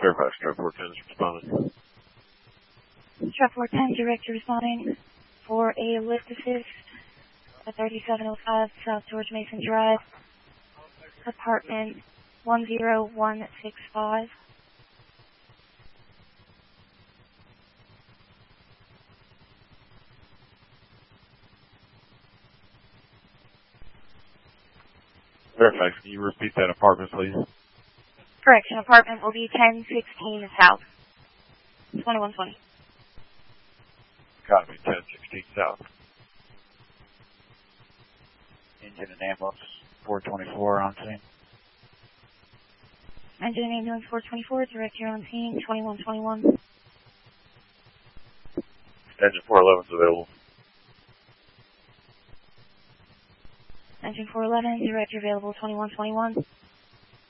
Fairfax, Strap 410 is responding. Strap 410, director responding for a lift assist at 3705 South George Mason Drive, apartment 10165. Fairfax, can you repeat that apartment, please? Correction, apartment will be 1016 South, 2120. Copy, 1016 South. Engine and ambulance 424 on scene. Engine and ambulance 424, director on scene, 2121. Engine 411 is available. Engine 411, director available, 2121.